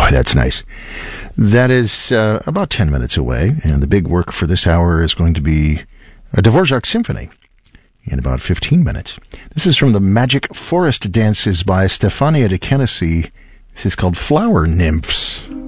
Boy, that's nice. That is about 10 minutes away, and the big work for this hour is going to be a Dvorak symphony in about 15 minutes. This is from the Magic Forest Dances by Stefania de Kenesy. This is called Flower Nymphs.